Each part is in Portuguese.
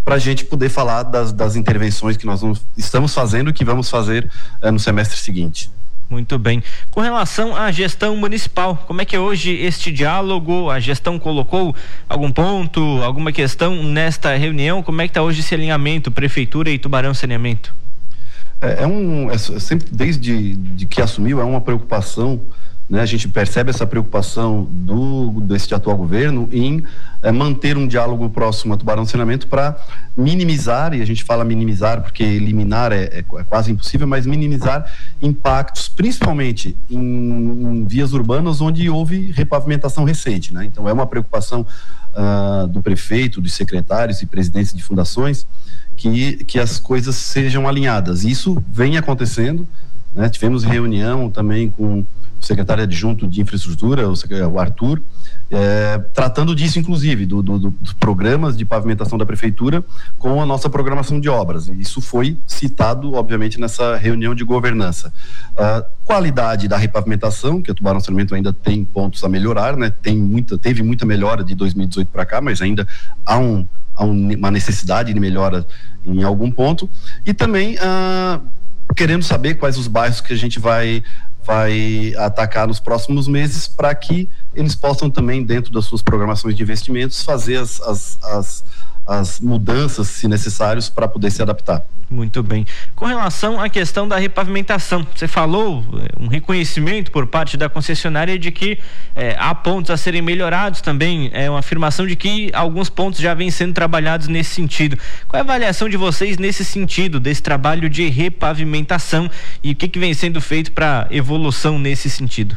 para a gente poder falar das intervenções que nós estamos fazendo e que vamos fazer no semestre seguinte. Muito bem. Com relação à gestão municipal, como é que é hoje este diálogo? A gestão colocou algum ponto, alguma questão nesta reunião? Como é que está hoje esse alinhamento, Prefeitura e Tubarão Saneamento? Sempre, desde que assumiu, é uma preocupação, né? A gente percebe essa preocupação desse atual governo em manter um diálogo próximo a Tubarão Saneamento para minimizar, e a gente fala minimizar porque eliminar é quase impossível, mas minimizar impactos, principalmente em vias urbanas onde houve repavimentação recente, né? Então é uma preocupação do prefeito, dos secretários e presidentes de fundações que as coisas sejam alinhadas. Isso vem acontecendo, né? Tivemos reunião também com o secretário adjunto de infraestrutura, o Arthur, tratando disso, inclusive, dos programas de pavimentação da prefeitura com a nossa programação de obras. Isso foi citado, obviamente, nessa reunião de governança. Qualidade da repavimentação, que a Tubarão Saneamento ainda tem pontos a melhorar, né? Teve muita melhora de 2018 para cá, mas ainda há uma necessidade de melhora em algum ponto. E também querendo saber quais os bairros que a gente vai atacar nos próximos meses, para que eles possam também, dentro das suas programações de investimentos, fazer as mudanças, se necessários, para poder se adaptar. Muito bem. Com relação à questão da repavimentação, você falou um reconhecimento por parte da concessionária de que há pontos a serem melhorados também, uma afirmação de que alguns pontos já vêm sendo trabalhados nesse sentido. Qual é a avaliação de vocês nesse sentido, desse trabalho de repavimentação, e o que vem sendo feito para evolução nesse sentido?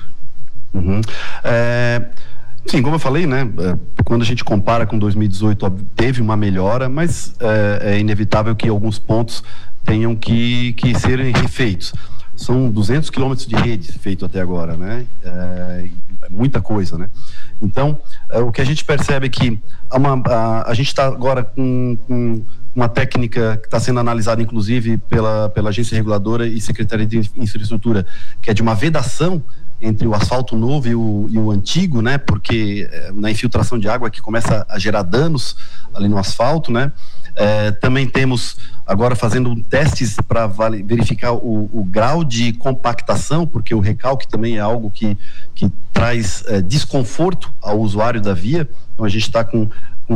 Sim, como eu falei, né? Quando a gente compara com 2018, teve uma melhora, mas é inevitável que alguns pontos tenham que serem refeitos. São 200 quilômetros de rede feito até agora, né? É muita coisa, né? Então, o que a gente percebe é que a gente está agora com uma técnica que está sendo analisada, inclusive, pela agência reguladora e Secretaria de Infraestrutura, que é de uma vedação entre o asfalto novo e o antigo, né? Porque na infiltração de água que começa a gerar danos ali no asfalto, né? Também temos agora fazendo testes para verificar o grau de compactação, porque o recalque também é algo que traz desconforto ao usuário da via. Então a gente está com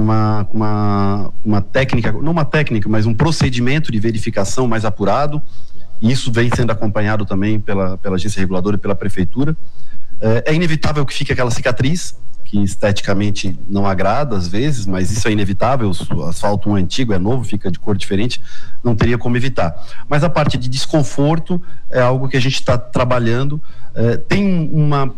uma técnica, não uma técnica, mas um procedimento de verificação mais apurado. E isso vem sendo acompanhado também pela agência reguladora e pela prefeitura. É inevitável que fique aquela cicatriz, que esteticamente não agrada às vezes, mas isso é inevitável. O asfalto antigo é novo, fica de cor diferente, não teria como evitar. Mas a parte de desconforto é algo que a gente está trabalhando. Tem uma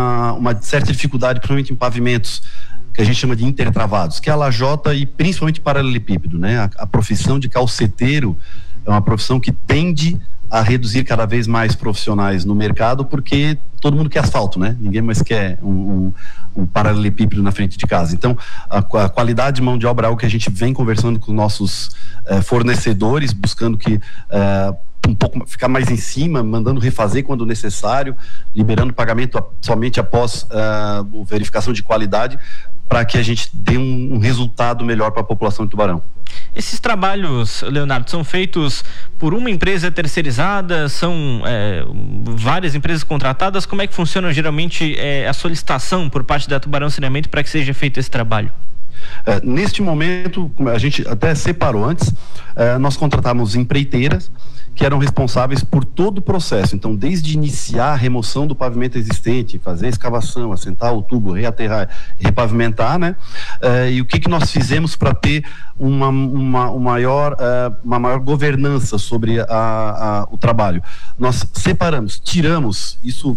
certa dificuldade, principalmente em pavimentos, que a gente chama de intertravados, que é a lajota e principalmente paralelepípedo, né? A profissão de calceteiro é uma profissão que tende a reduzir cada vez mais profissionais no mercado, porque todo mundo quer asfalto, né? Ninguém mais quer um paralelepípedo na frente de casa. Então, a qualidade de mão de obra é algo que a gente vem conversando com nossos fornecedores, buscando que um pouco ficar mais em cima, mandando refazer quando necessário, liberando pagamento somente após verificação de qualidade, para que a gente dê um resultado melhor para a população de Tubarão. Esses trabalhos, Leonardo, são feitos por uma empresa terceirizada? São várias empresas contratadas? Como é que funciona geralmente a solicitação por parte da Tubarão Saneamento para que seja feito esse trabalho? Neste momento, a gente até separou antes, nós contratamos empreiteiras que eram responsáveis por todo o processo. Então, desde iniciar a remoção do pavimento existente, fazer a escavação, assentar o tubo, reaterrar, repavimentar, né? E o que nós fizemos para ter uma maior governança sobre o trabalho? Nós separamos, tiramos, isso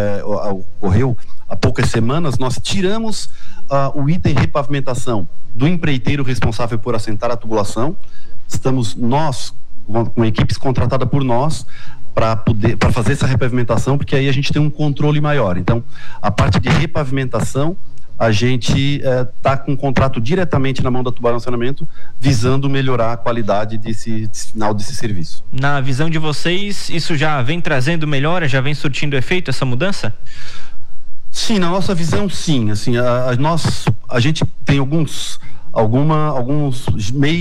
ocorreu há poucas semanas, nós tiramos o item repavimentação do empreiteiro responsável por assentar a tubulação. Estamos nós com equipes contratadas por nós para fazer essa repavimentação, porque aí a gente tem um controle maior. Então, a parte de repavimentação, a gente está com um contrato diretamente na mão da Tubarão Saneamento, visando melhorar a qualidade desse final desse serviço. Na visão de vocês, isso já vem trazendo melhora, já vem surtindo efeito essa mudança? Sim, na nossa visão, sim. Assim, a gente tem alguns meios